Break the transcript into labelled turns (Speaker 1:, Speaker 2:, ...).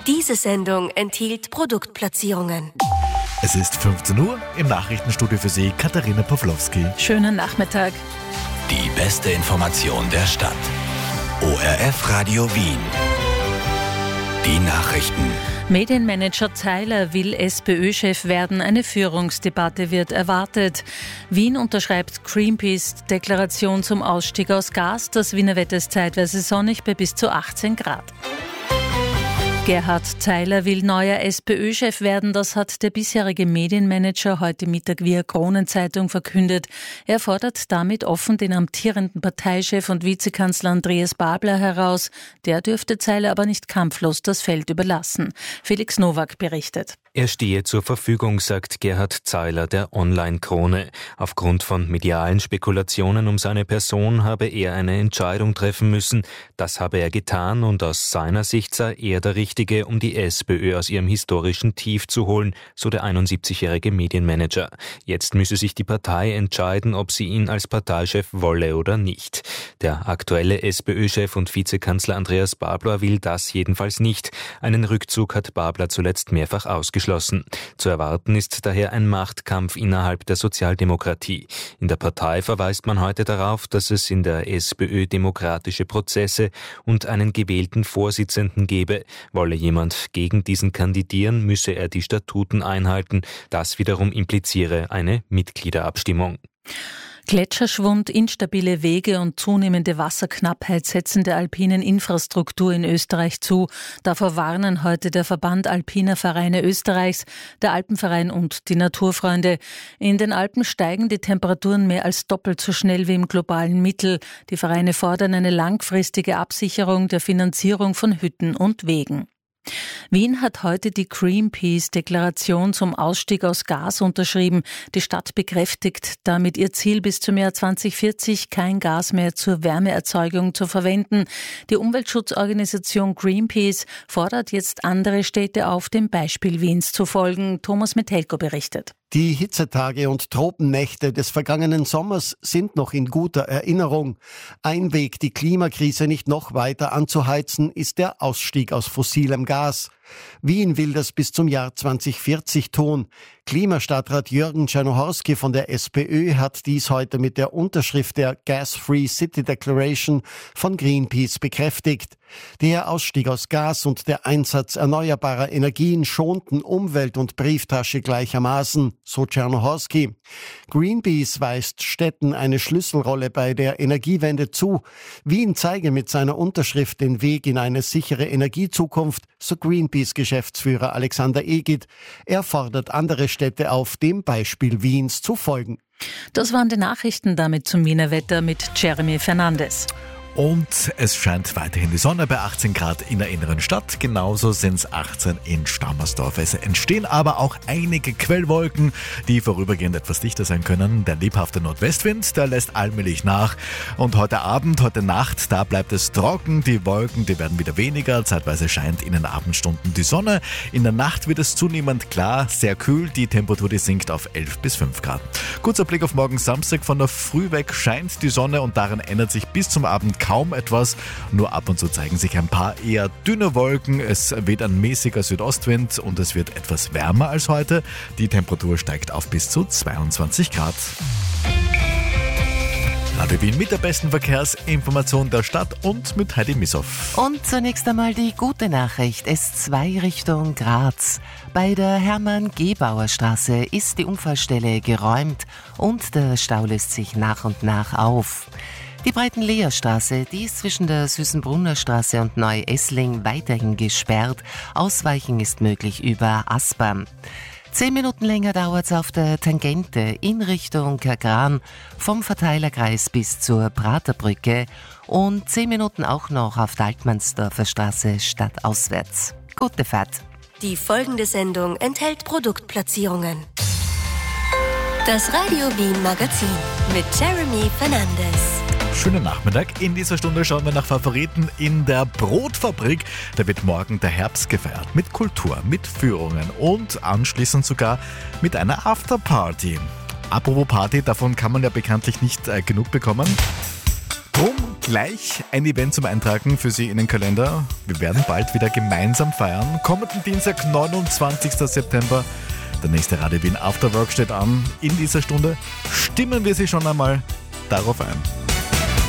Speaker 1: Diese Sendung enthielt Produktplatzierungen.
Speaker 2: Es ist 15 Uhr, im Nachrichtenstudio für Sie Katharina Pawlowski.
Speaker 3: Schönen Nachmittag.
Speaker 4: Die beste Information der Stadt. ORF Radio Wien. Die Nachrichten.
Speaker 3: Medienmanager Zeiler will SPÖ-Chef werden. Eine Führungsdebatte wird erwartet. Wien unterschreibt Greenpeace-Deklaration zum Ausstieg aus Gas. Das Wiener Wetter ist zeitweise sonnig bei bis zu 18 Grad. Gerhard Zeiler will neuer SPÖ-Chef werden. Das hat der bisherige Medienmanager heute Mittag via Kronenzeitung verkündet. Er fordert damit offen den amtierenden Parteichef und Vizekanzler Andreas Babler heraus. Der dürfte Zeiler aber nicht kampflos das Feld überlassen. Felix Nowak berichtet.
Speaker 5: Er stehe zur Verfügung, sagt Gerhard Zeiler der Online-Krone. Aufgrund von medialen Spekulationen um seine Person habe er eine Entscheidung treffen müssen. Das habe er getan und aus seiner Sicht sei er der Richtige, um die SPÖ aus ihrem historischen Tief zu holen, so der 71-jährige Medienmanager. Jetzt müsse sich die Partei entscheiden, ob sie ihn als Parteichef wolle oder nicht. Der aktuelle SPÖ-Chef und Vizekanzler Andreas Babler will das jedenfalls nicht. Einen Rückzug hat Babler zuletzt mehrfach ausgeschlossen. Zu erwarten ist daher ein Machtkampf innerhalb der Sozialdemokratie. In der Partei verweist man heute darauf, dass es in der SPÖ demokratische Prozesse und einen gewählten Vorsitzenden gebe. Wolle jemand gegen diesen kandidieren, müsse er die Statuten einhalten. Das wiederum impliziere eine Mitgliederabstimmung.
Speaker 3: Gletscherschwund, instabile Wege und zunehmende Wasserknappheit setzen der alpinen Infrastruktur in Österreich zu. Davor warnen heute der Verband Alpiner Vereine Österreichs, der Alpenverein und die Naturfreunde. In den Alpen steigen die Temperaturen mehr als doppelt so schnell wie im globalen Mittel. Die Vereine fordern eine langfristige Absicherung der Finanzierung von Hütten und Wegen. Wien hat heute die Greenpeace-Deklaration zum Ausstieg aus Gas unterschrieben. Die Stadt bekräftigt damit ihr Ziel, bis zum Jahr 2040 kein Gas mehr zur Wärmeerzeugung zu verwenden. Die Umweltschutzorganisation Greenpeace fordert jetzt andere Städte auf, dem Beispiel Wiens zu folgen. Thomas Metelko berichtet.
Speaker 6: Die Hitzetage und Tropennächte des vergangenen Sommers sind noch in guter Erinnerung. Ein Weg, die Klimakrise nicht noch weiter anzuheizen, ist der Ausstieg aus fossilem Gas. Wien will das bis zum Jahr 2040 tun. Klimastadtrat Jürgen Czernohorski von der SPÖ hat dies heute mit der Unterschrift der Gas-Free City Declaration von Greenpeace bekräftigt. Der Ausstieg aus Gas und der Einsatz erneuerbarer Energien schonten Umwelt und Brieftasche gleichermaßen, so Czernohorski. Greenpeace weist Städten eine Schlüsselrolle bei der Energiewende zu. Wien zeige mit seiner Unterschrift den Weg in eine sichere Energiezukunft, so Greenpeace-Geschäftsführer Alexander Egid. Er fordert andere Städte auf, dem Beispiel Wiens zu folgen.
Speaker 3: Das waren die Nachrichten damit zum Wiener Wetter mit Jeremy Fernandes.
Speaker 2: Und es scheint weiterhin die Sonne bei 18 Grad in der inneren Stadt. Genauso sind es 18 in Stammersdorf. Es entstehen aber auch einige Quellwolken, die vorübergehend etwas dichter sein können. Der lebhafte Nordwestwind, der lässt allmählich nach. Und heute Abend, heute Nacht, da bleibt es trocken. Die Wolken, die werden wieder weniger. Zeitweise scheint in den Abendstunden die Sonne. In der Nacht wird es zunehmend klar, sehr kühl. Die Temperatur, die sinkt auf 11 bis 5 Grad. Kurzer Blick auf morgen Samstag. Von der Früh weg scheint die Sonne und daran ändert sich bis zum Abend kaum etwas, nur ab und zu zeigen sich ein paar eher dünne Wolken. Es weht ein mäßiger Südostwind und es wird etwas wärmer als heute. Die Temperatur steigt auf bis zu 22 Grad. Radio Wien mit der besten Verkehrsinformation der Stadt und mit Heidi Missoff.
Speaker 7: Und zunächst einmal die gute Nachricht. S2 Richtung Graz. Bei der Hermann-Gebauer-Straße ist die Unfallstelle geräumt und der Stau löst sich nach und nach auf. Die Breitenleerstraße, die ist zwischen der Süßenbrunner Straße und Neu-Essling weiterhin gesperrt. Ausweichen ist möglich über Aspern. 10 Minuten länger dauert's auf der Tangente in Richtung Kagran vom Verteilerkreis bis zur Praterbrücke und 10 Minuten auch noch auf der Altmannsdorfer Straße stadtauswärts. Gute Fahrt.
Speaker 1: Die folgende Sendung enthält Produktplatzierungen. Das Radio Wien Magazin mit Jeremy Fernandes.
Speaker 2: Schönen Nachmittag. In dieser Stunde schauen wir nach Favoriten in der Brotfabrik. Da wird morgen der Herbst gefeiert. Mit Kultur, mit Führungen und anschließend sogar mit einer Afterparty. Apropos Party, davon kann man ja bekanntlich nicht genug bekommen. Drum Gleich ein Event zum Eintragen für Sie in den Kalender. Wir werden bald wieder gemeinsam feiern. Kommenden Dienstag, 29. September. Der nächste Radio Wien After Work steht an. In dieser Stunde stimmen wir Sie schon einmal darauf ein.